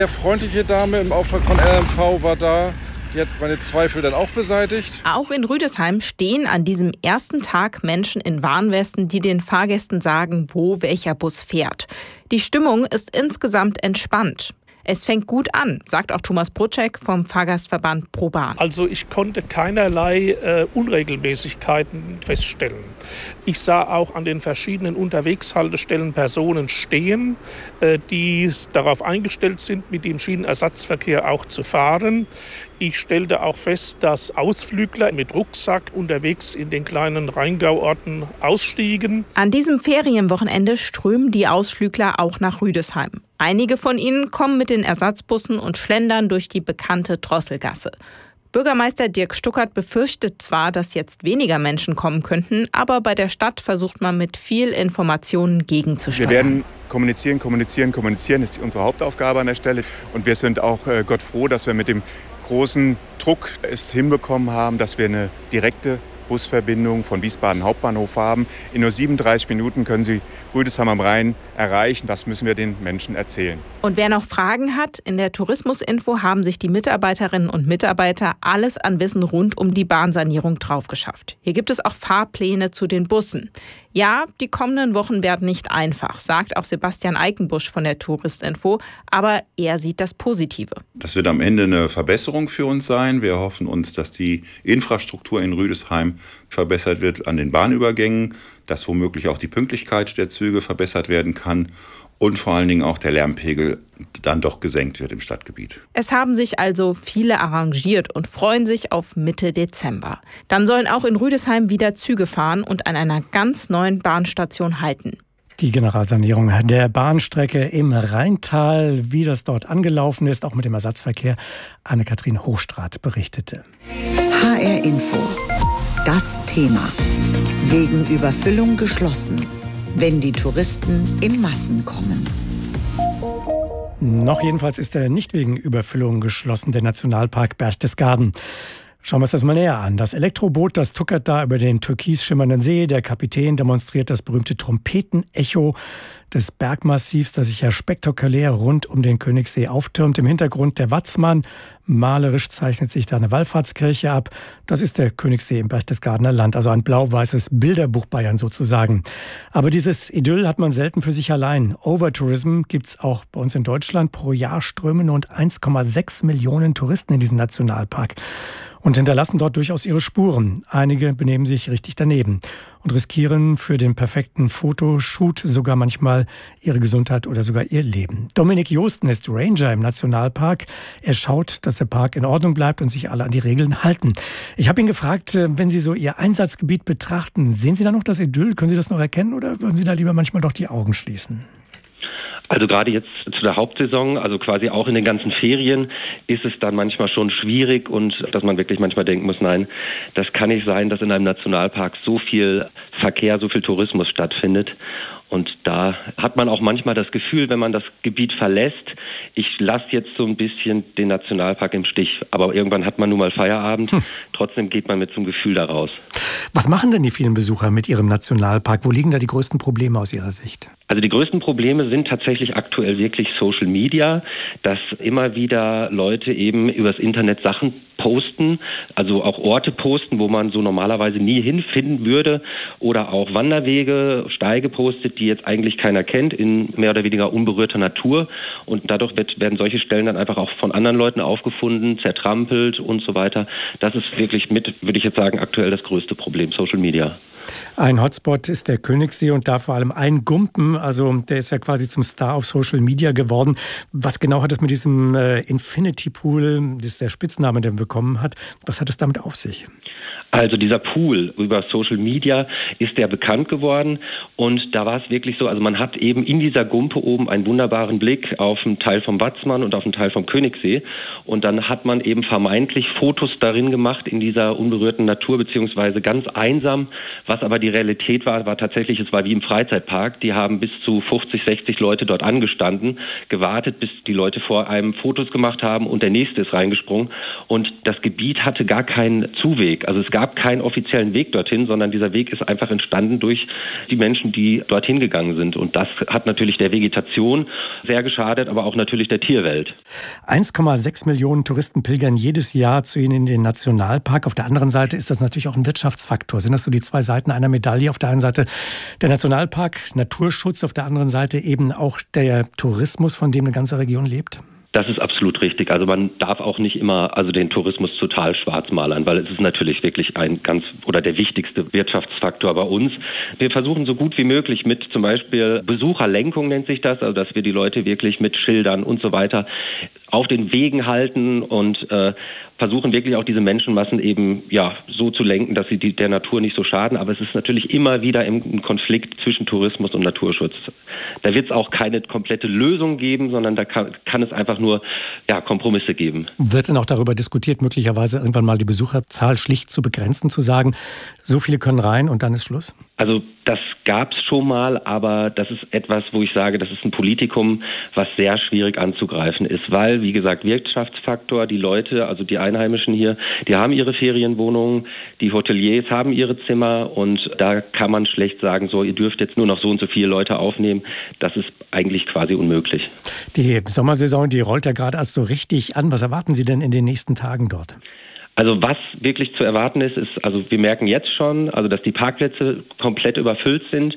Eine freundliche Dame im Auftrag von RMV war da. Die hat meine Zweifel dann auch beseitigt. Auch in Rüdesheim stehen an diesem ersten Tag Menschen in Warnwesten, die den Fahrgästen sagen, wo welcher Bus fährt. Die Stimmung ist insgesamt entspannt. Es fängt gut an, sagt auch Thomas Brutschek vom Fahrgastverband ProBahn. Also ich konnte keinerlei Unregelmäßigkeiten feststellen. Ich sah auch an den verschiedenen Unterwegshaltestellen Personen stehen, die darauf eingestellt sind, mit dem Schienenersatzverkehr auch zu fahren. Ich stellte auch fest, dass Ausflügler mit Rucksack unterwegs in den kleinen Rheingauorten ausstiegen. An diesem Ferienwochenende strömen die Ausflügler auch nach Rüdesheim. Einige von ihnen kommen mit den Ersatzbussen und schlendern durch die bekannte Drosselgasse. Bürgermeister Dirk Stuckert befürchtet zwar, dass jetzt weniger Menschen kommen könnten, aber bei der Stadt versucht man mit viel Informationen gegenzusteuern. Wir werden kommunizieren, ist unsere Hauptaufgabe an der Stelle. Und wir sind auch Gott froh, dass wir mit dem großen Druck es hinbekommen haben, dass wir eine direkte Busverbindung von Wiesbaden Hauptbahnhof haben. In nur 37 Minuten können Sie Rüdesheim am Rhein erreichen. Das müssen wir den Menschen erzählen. Und wer noch Fragen hat, in der Tourismusinfo haben sich die Mitarbeiterinnen und Mitarbeiter alles an Wissen rund um die Bahnsanierung draufgeschafft. Hier gibt es auch Fahrpläne zu den Bussen. Ja, die kommenden Wochen werden nicht einfach, sagt auch Sebastian Eikenbusch von der Touristinfo, aber er sieht das Positive. Das wird am Ende eine Verbesserung für uns sein. Wir hoffen uns, dass die Infrastruktur in Rüdesheim verbessert wird an den Bahnübergängen, dass womöglich auch die Pünktlichkeit der Züge verbessert werden kann und vor allen Dingen auch der Lärmpegel dann doch gesenkt wird im Stadtgebiet. Es haben sich also viele arrangiert und freuen sich auf Mitte Dezember. Dann sollen auch in Rüdesheim wieder Züge fahren und an einer ganz neuen Bahnstation halten. Die Generalsanierung der Bahnstrecke im Rheintal, wie das dort angelaufen ist, auch mit dem Ersatzverkehr, Anne-Kathrin Hochstraat berichtete. HR Info. Das Thema. Wegen Überfüllung geschlossen, wenn die Touristen in Massen kommen. Noch jedenfalls ist er nicht wegen Überfüllung geschlossen, der Nationalpark Berchtesgaden. Schauen wir uns das mal näher an. Das Elektroboot, das tuckert da über den türkis schimmernden See. Der Kapitän demonstriert das berühmte Trompetenecho des Bergmassivs, das sich ja spektakulär rund um den Königssee auftürmt. Im Hintergrund der Watzmann. Malerisch zeichnet sich da eine Wallfahrtskirche ab. Das ist der Königssee im Berchtesgadener Land, also ein blau-weißes Bilderbuch Bayern sozusagen. Aber dieses Idyll hat man selten für sich allein. Overtourism gibt's auch bei uns in Deutschland. Pro Jahr strömen rund 1,6 Millionen Touristen in diesen Nationalpark und hinterlassen dort durchaus ihre Spuren. Einige benehmen sich richtig daneben und riskieren für den perfekten Fotoshoot sogar manchmal ihre Gesundheit oder sogar ihr Leben. Dominik Joosten ist Ranger im Nationalpark. Er schaut, dass der Park in Ordnung bleibt und sich alle an die Regeln halten. Ich habe ihn gefragt, wenn Sie so Ihr Einsatzgebiet betrachten, sehen Sie da noch das Idyll? Können Sie das noch erkennen oder würden Sie da lieber manchmal doch die Augen schließen? Also gerade jetzt zu der Hauptsaison, also quasi auch in den ganzen Ferien, ist es dann manchmal schon schwierig und dass man wirklich manchmal denken muss, nein, das kann nicht sein, dass in einem Nationalpark so viel Verkehr, so viel Tourismus stattfindet. Und da hat man auch manchmal das Gefühl, wenn man das Gebiet verlässt, ich lasse jetzt so ein bisschen den Nationalpark im Stich. Aber irgendwann hat man nun mal Feierabend. Trotzdem geht man mit so einem Gefühl da raus. Was machen denn die vielen Besucher mit ihrem Nationalpark? Wo liegen da die größten Probleme aus Ihrer Sicht? Also die größten Probleme sind tatsächlich aktuell wirklich Social Media, dass immer wieder Leute eben übers Internet Sachen posten, also auch Orte posten, wo man so normalerweise nie hinfinden würde, oder auch Wanderwege, Steige postet, die jetzt eigentlich keiner kennt, in mehr oder weniger unberührter Natur, und dadurch werden solche Stellen dann einfach auch von anderen Leuten aufgefunden, zertrampelt und so weiter. Das ist wirklich würde ich jetzt sagen, aktuell das größte Problem, Social Media. Ein Hotspot ist der Königssee und da vor allem ein Gumpen, also der ist ja quasi zum Star auf Social Media geworden. Was genau hat es mit diesem Infinity Pool, das ist der Spitzname, den er bekommen hat, was hat es damit auf sich? Also dieser Pool über Social Media ist der bekannt geworden, und da war es wirklich so, also man hat eben in dieser Gumpe oben einen wunderbaren Blick auf einen Teil vom Watzmann und auf einen Teil vom Königssee, und dann hat man eben vermeintlich Fotos darin gemacht in dieser unberührten Natur, beziehungsweise ganz einsam. Was aber die Realität war tatsächlich, es war wie im Freizeitpark. Die haben bis zu 50, 60 Leute dort angestanden, gewartet, bis die Leute vor einem Fotos gemacht haben und der nächste ist reingesprungen. und das Gebiet hatte gar keinen Zuweg. Also es gab keinen offiziellen Weg dorthin, sondern dieser Weg ist einfach entstanden durch die Menschen, die dorthin gegangen sind. Und das hat natürlich der Vegetation sehr geschadet, aber auch natürlich der Tierwelt. 1,6 Millionen Touristen pilgern jedes Jahr zu Ihnen in den Nationalpark. Auf der anderen Seite ist das natürlich auch ein Wirtschaftsfaktor. Sind das so die zwei Seiten einer Medaille? Auf der einen Seite der Nationalpark, Naturschutz, auf der anderen Seite eben auch der Tourismus, von dem eine ganze Region lebt? Das ist absolut richtig. Also man darf auch nicht immer den Tourismus total schwarz malern, weil es ist natürlich wirklich der wichtigste Wirtschaftsfaktor bei uns. Wir versuchen so gut wie möglich mit zum Beispiel Besucherlenkung nennt sich das, also dass wir die Leute wirklich mit Schildern und so weiter auf den Wegen halten und versuchen wirklich auch diese Menschenmassen eben so zu lenken, dass sie der Natur nicht so schaden. Aber es ist natürlich immer wieder im Konflikt zwischen Tourismus und Naturschutz. Da wird es auch keine komplette Lösung geben, sondern da kann es einfach nur Kompromisse geben. Wird denn auch darüber diskutiert, möglicherweise irgendwann mal die Besucherzahl schlicht zu begrenzen, zu sagen, so viele können rein und dann ist Schluss? Also das gab es schon mal, aber das ist etwas, wo ich sage, das ist ein Politikum, was sehr schwierig anzugreifen ist, weil, wie gesagt, Wirtschaftsfaktor, die Leute, also die Einheimischen hier, die haben ihre Ferienwohnungen, die Hoteliers haben ihre Zimmer und da kann man schlecht sagen, so, ihr dürft jetzt nur noch so und so viele Leute aufnehmen. Das ist eigentlich quasi unmöglich. Die Sommersaison, die rollt ja gerade erst so richtig an. Was erwarten Sie denn in den nächsten Tagen dort? Also was wirklich zu erwarten ist, also wir merken jetzt schon, also dass die Parkplätze komplett überfüllt sind.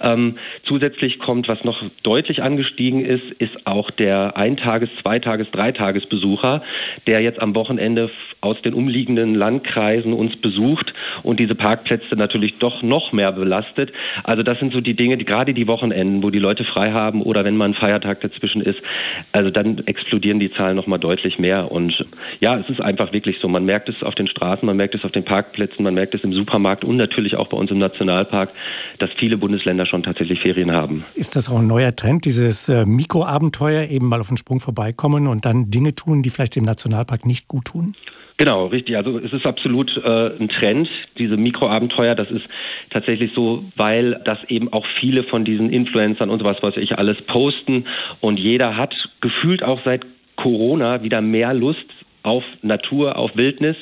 Zusätzlich kommt, was noch deutlich angestiegen ist auch der Eintages-, Zweitages-, Dreitagesbesucher, der jetzt am Wochenende aus den umliegenden Landkreisen uns besucht und diese Parkplätze natürlich doch noch mehr belastet. Also das sind so die Dinge, gerade die Wochenenden, wo die Leute frei haben oder wenn mal ein Feiertag dazwischen ist, also dann explodieren die Zahlen noch mal deutlich mehr. Und ja, es ist einfach wirklich so, man merkt es auf den Straßen, man merkt es auf den Parkplätzen, man merkt es im Supermarkt und natürlich auch bei uns im Nationalpark, dass viele Bundesländer schon tatsächlich Ferien haben. Ist das auch ein neuer Trend, dieses Mikroabenteuer, eben mal auf den Sprung vorbeikommen und dann Dinge tun, die vielleicht dem Nationalpark nicht gut tun? Genau, richtig. Also es ist absolut ein Trend, diese Mikroabenteuer. Das ist tatsächlich so, weil das eben auch viele von diesen Influencern und sowas, was ich alles posten. Und jeder hat gefühlt auch seit Corona wieder mehr Lust auf Natur, auf Wildnis.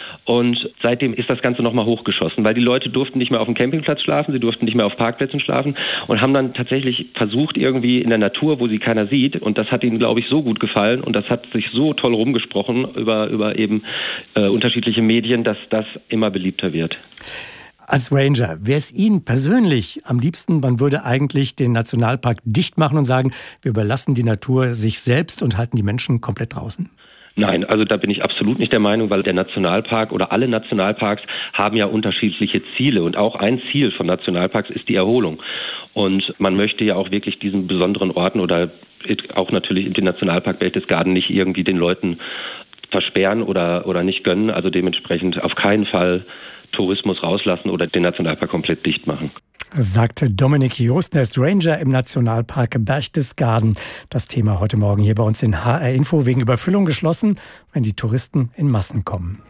Und seitdem ist das Ganze nochmal hochgeschossen, weil die Leute durften nicht mehr auf dem Campingplatz schlafen, sie durften nicht mehr auf Parkplätzen schlafen und haben dann tatsächlich versucht, irgendwie in der Natur, wo sie keiner sieht. Und das hat ihnen, glaube ich, so gut gefallen und das hat sich so toll rumgesprochen über eben unterschiedliche Medien, dass das immer beliebter wird. Als Ranger, wäre es Ihnen persönlich am liebsten, man würde eigentlich den Nationalpark dicht machen und sagen, wir überlassen die Natur sich selbst und halten die Menschen komplett draußen? Nein, also da bin ich absolut nicht der Meinung, weil der Nationalpark oder alle Nationalparks haben ja unterschiedliche Ziele und auch ein Ziel von Nationalparks ist die Erholung. Und man möchte ja auch wirklich diesen besonderen Orten oder auch natürlich in den Nationalpark Berchtesgaden nicht irgendwie den Leuten versperren oder nicht gönnen. Also dementsprechend auf keinen Fall Tourismus rauslassen oder den Nationalpark komplett dicht machen. Sagte Dominik Joosten, er ist Ranger im Nationalpark Berchtesgaden. Das Thema heute Morgen hier bei uns in HR Info, wegen Überfüllung geschlossen, wenn die Touristen in Massen kommen.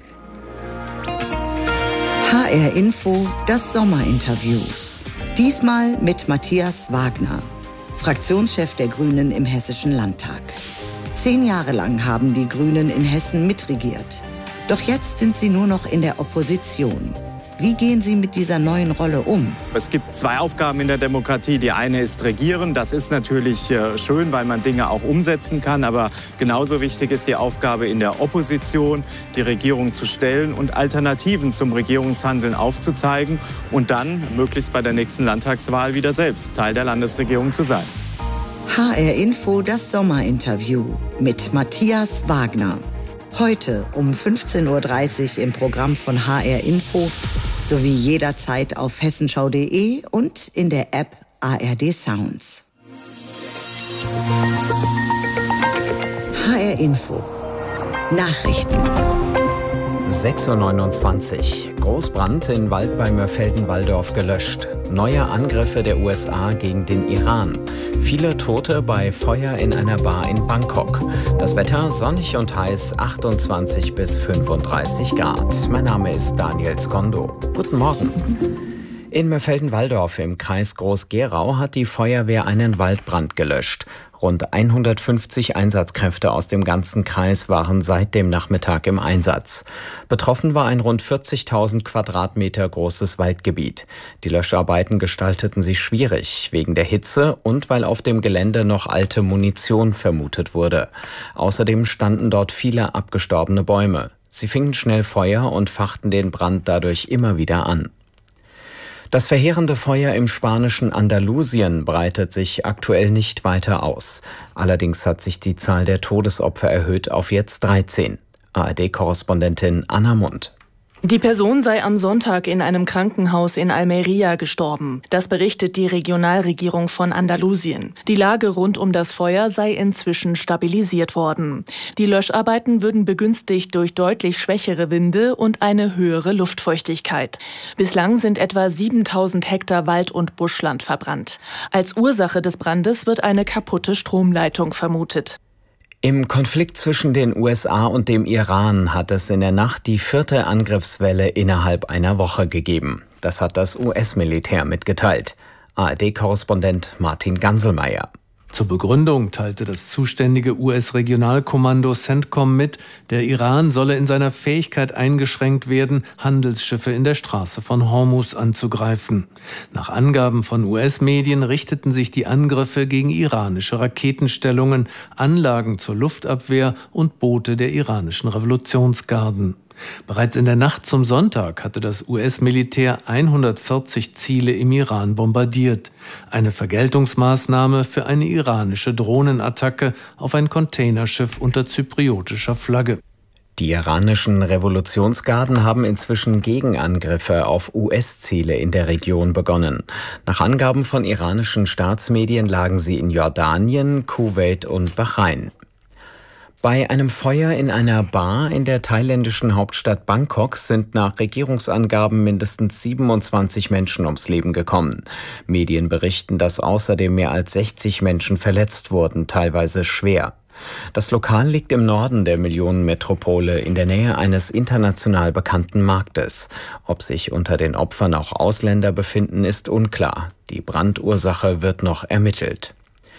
HR Info, das Sommerinterview. Diesmal mit Matthias Wagner, Fraktionschef der Grünen im Hessischen Landtag. 10 Jahre lang haben die Grünen in Hessen mitregiert. Doch jetzt sind sie nur noch in der Opposition. Wie gehen Sie mit dieser neuen Rolle um? Es gibt 2 Aufgaben in der Demokratie. Die eine ist Regieren. Das ist natürlich schön, weil man Dinge auch umsetzen kann. Aber genauso wichtig ist die Aufgabe in der Opposition, die Regierung zu stellen und Alternativen zum Regierungshandeln aufzuzeigen und dann möglichst bei der nächsten Landtagswahl wieder selbst Teil der Landesregierung zu sein. HR Info, das Sommerinterview mit Matthias Wagner. Heute um 15.30 Uhr im Programm von HR Info sowie jederzeit auf hessenschau.de und in der App ARD Sounds. HR Info. Nachrichten. 6:29 Uhr. Großbrand in Wald bei Mörfelden-Walldorf gelöscht. Neue Angriffe der USA gegen den Iran. Viele Tote bei Feuer in einer Bar in Bangkok. Das Wetter sonnig und heiß, 28 bis 35 Grad. Mein Name ist Daniel Skondo. Guten Morgen. In Mörfelden-Walldorf im Kreis Groß-Gerau hat die Feuerwehr einen Waldbrand gelöscht. Rund 150 Einsatzkräfte aus dem ganzen Kreis waren seit dem Nachmittag im Einsatz. Betroffen war ein rund 40.000 Quadratmeter großes Waldgebiet. Die Löscharbeiten gestalteten sich schwierig, wegen der Hitze und weil auf dem Gelände noch alte Munition vermutet wurde. Außerdem standen dort viele abgestorbene Bäume. Sie fingen schnell Feuer und fachten den Brand dadurch immer wieder an. Das verheerende Feuer im spanischen Andalusien breitet sich aktuell nicht weiter aus. Allerdings hat sich die Zahl der Todesopfer erhöht auf jetzt 13. ARD-Korrespondentin Anna Mund. Die Person sei am Sonntag in einem Krankenhaus in Almería gestorben. Das berichtet die Regionalregierung von Andalusien. Die Lage rund um das Feuer sei inzwischen stabilisiert worden. Die Löscharbeiten würden begünstigt durch deutlich schwächere Winde und eine höhere Luftfeuchtigkeit. Bislang sind etwa 7.000 Hektar Wald- und Buschland verbrannt. Als Ursache des Brandes wird eine kaputte Stromleitung vermutet. Im Konflikt zwischen den USA und dem Iran hat es in der Nacht die 4. Angriffswelle innerhalb einer Woche gegeben. Das hat das US-Militär mitgeteilt. ARD-Korrespondent Martin Ganselmeier. Zur Begründung teilte das zuständige US-Regionalkommando CENTCOM mit, der Iran solle in seiner Fähigkeit eingeschränkt werden, Handelsschiffe in der Straße von Hormuz anzugreifen. Nach Angaben von US-Medien richteten sich die Angriffe gegen iranische Raketenstellungen, Anlagen zur Luftabwehr und Boote der iranischen Revolutionsgarden. Bereits in der Nacht zum Sonntag hatte das US-Militär 140 Ziele im Iran bombardiert. Eine Vergeltungsmaßnahme für eine iranische Drohnenattacke auf ein Containerschiff unter zypriotischer Flagge. Die iranischen Revolutionsgarden haben inzwischen Gegenangriffe auf US-Ziele in der Region begonnen. Nach Angaben von iranischen Staatsmedien lagen sie in Jordanien, Kuwait und Bahrain. Bei einem Feuer in einer Bar in der thailändischen Hauptstadt Bangkok sind nach Regierungsangaben mindestens 27 Menschen ums Leben gekommen. Medien berichten, dass außerdem mehr als 60 Menschen verletzt wurden, teilweise schwer. Das Lokal liegt im Norden der Millionenmetropole in der Nähe eines international bekannten Marktes. Ob sich unter den Opfern auch Ausländer befinden, ist unklar. Die Brandursache wird noch ermittelt.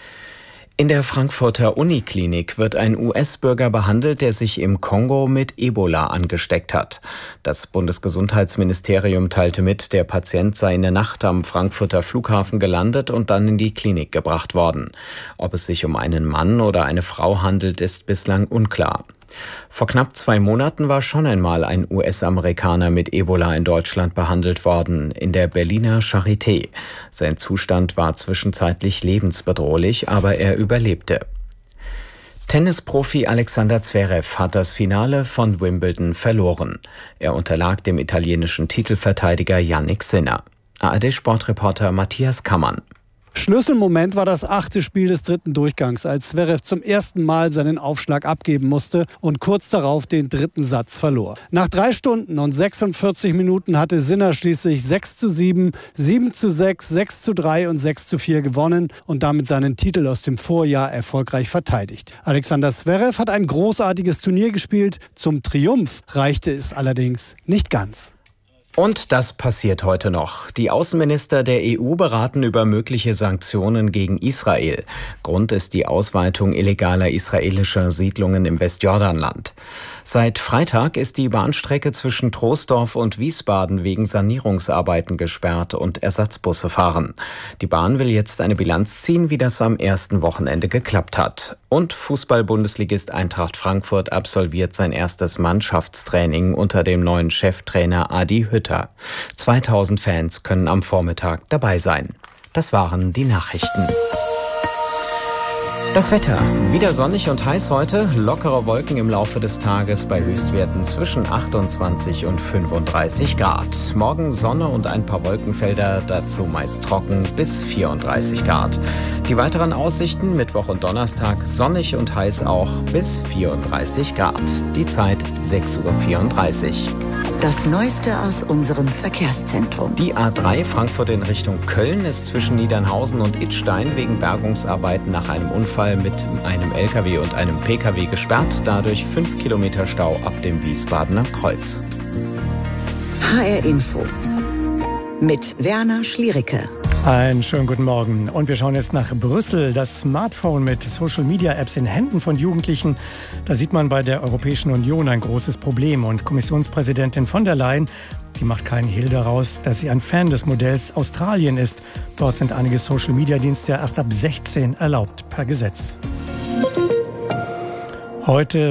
In der Frankfurter Uniklinik wird ein US-Bürger behandelt, der sich im Kongo mit Ebola angesteckt hat. Das Bundesgesundheitsministerium teilte mit, der Patient sei in der Nacht am Frankfurter Flughafen gelandet und dann in die Klinik gebracht worden. Ob es sich um einen Mann oder eine Frau handelt, ist bislang unklar. Vor knapp 2 Monaten war schon einmal ein US-Amerikaner mit Ebola in Deutschland behandelt worden, in der Berliner Charité. Sein Zustand war zwischenzeitlich lebensbedrohlich, aber er überlebte. Tennisprofi Alexander Zverev hat das Finale von Wimbledon verloren. Er unterlag dem italienischen Titelverteidiger Jannik Sinner. ARD-Sportreporter Matthias Kammann. Schlüsselmoment war das 8. Spiel des 3. Durchgangs, als Zverev zum ersten Mal seinen Aufschlag abgeben musste und kurz darauf den 3. Satz verlor. Nach 3 Stunden und 46 Minuten hatte Sinner schließlich 6:7, 7:6, 6:3 und 6:4 gewonnen und damit seinen Titel aus dem Vorjahr erfolgreich verteidigt. Alexander Zverev hat ein großartiges Turnier gespielt. Zum Triumph reichte es allerdings nicht ganz. Und das passiert heute noch. Die Außenminister der EU beraten über mögliche Sanktionen gegen Israel. Grund ist die Ausweitung illegaler israelischer Siedlungen im Westjordanland. Seit Freitag ist die Bahnstrecke zwischen Troisdorf und Wiesbaden wegen Sanierungsarbeiten gesperrt und Ersatzbusse fahren. Die Bahn will jetzt eine Bilanz ziehen, wie das am ersten Wochenende geklappt hat. Und Fußball-Bundesligist Eintracht Frankfurt absolviert sein erstes Mannschaftstraining unter dem neuen Cheftrainer Adi Hütter. 2000 Fans können am Vormittag dabei sein. Das waren die Nachrichten. Das Wetter. Wieder sonnig und heiß heute. Lockere Wolken im Laufe des Tages bei Höchstwerten zwischen 28 und 35 Grad. Morgen Sonne und ein paar Wolkenfelder, dazu meist trocken bis 34 Grad. Die weiteren Aussichten Mittwoch und Donnerstag sonnig und heiß auch bis 34 Grad. Die Zeit 6:34 Uhr. Das Neueste aus unserem Verkehrszentrum. Die A3 Frankfurt in Richtung Köln ist zwischen Niedernhausen und Idstein wegen Bergungsarbeiten nach einem Unfall mit einem LKW und einem PKW gesperrt. Dadurch 5 Kilometer Stau ab dem Wiesbadener Kreuz. HR Info mit Werner Schliericke. Einen schönen guten Morgen. Und wir schauen jetzt nach Brüssel. Das Smartphone mit Social-Media-Apps in Händen von Jugendlichen, da sieht man bei der Europäischen Union ein großes Problem. Und Kommissionspräsidentin von der Leyen, die macht keinen Hehl daraus, dass sie ein Fan des Modells Australien ist. Dort sind einige Social-Media-Dienste erst ab 16 erlaubt per Gesetz. Heute